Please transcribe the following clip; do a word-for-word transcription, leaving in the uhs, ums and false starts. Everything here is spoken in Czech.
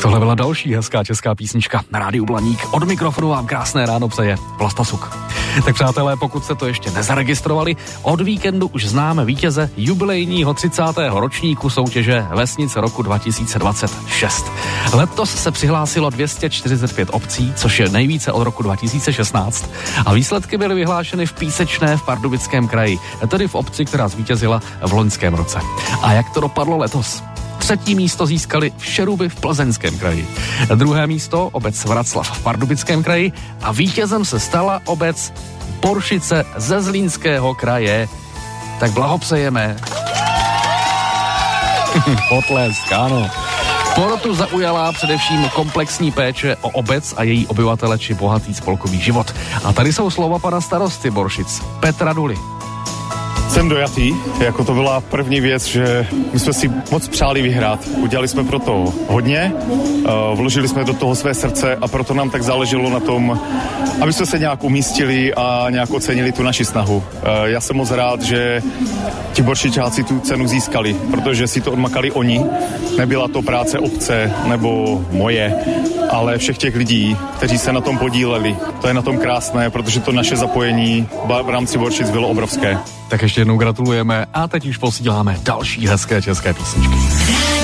Tohle byla další hezká česká písnička na Rádiu Blaník. Od mikrofonu vám krásné ráno přeje Vlasta Suk. Tak přátelé, pokud jste to ještě nezaregistrovali, od víkendu už známe vítěze jubilejního třicátého ročníku soutěže Vesnice roku dva tisíce dvacet šest. Letos se přihlásilo dvě stě čtyřicet pět obcí, což je nejvíce od roku dva tisíce šestnáct. A výsledky byly vyhlášeny v Písečné v Pardubickém kraji, tedy v obci, která zvítězila v loňském roce. A jak to dopadlo letos? Třetí místo získali Šeruby v Plzeňském kraji. Druhé místo obec Vraclav v Pardubickém kraji a vítězem se stala obec Boršice ze Zlínského kraje. Tak blahopřejeme. Potlesk, ano. Porotu zaujala především komplexní péče o obec a její obyvatele či bohatý spolkový život. A tady jsou slova pana starosty Boršic, Petra Duly. Jsem dojatý, jako to byla první věc, že my jsme si moc přáli vyhrát. Udělali jsme pro to hodně, vložili jsme do toho své srdce a proto nám tak záleželo na tom, aby jsme se nějak umístili a nějak ocenili tu naši snahu. Já jsem moc rád, že ti Boršičáci tu cenu získali, protože si to odmakali oni. Nebyla to práce obce nebo moje, ale všech těch lidí, kteří se na tom podíleli. To je na tom krásné, protože to naše zapojení v rámci Boršic bylo obrovské. Tak ještě jednou gratulujeme a teď už posíláme další hezké české písničky.